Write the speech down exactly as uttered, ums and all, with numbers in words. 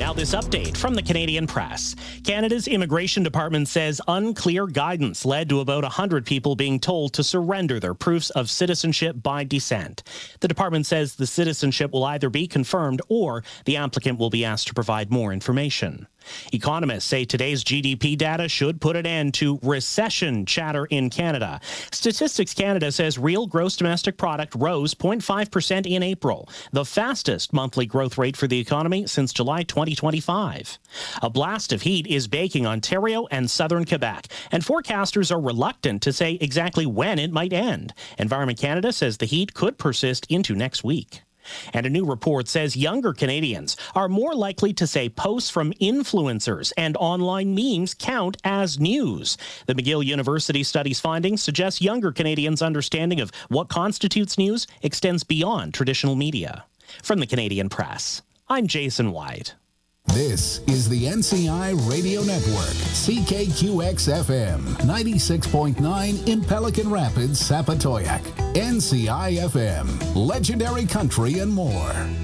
Now this update from the Canadian Press. Canada's Immigration Department says unclear guidance led to about one hundred people being told to surrender their proofs of citizenship by descent. The department says the citizenship will either be confirmed or the applicant will be asked to provide more information. Economists say today's G D P data should put an end to recession chatter in Canada. Statistics Canada says real gross domestic product rose zero point five percent in April, the fastest monthly growth rate for the economy since July twenty twenty-five. A blast of heat is baking Ontario and southern Quebec, and forecasters are reluctant to say exactly when it might end. Environment Canada says the heat could persist into next week. And a new report says younger Canadians are more likely to say posts from influencers and online memes count as news. The McGill University study's findings suggest younger Canadians' understanding of what constitutes news extends beyond traditional media. From the Canadian Press, I'm Jason White. This is the N C I Radio Network, C K Q X F M, ninety-six point nine in Pelican Rapids, Sapatoyak. N C I F M, legendary country and more.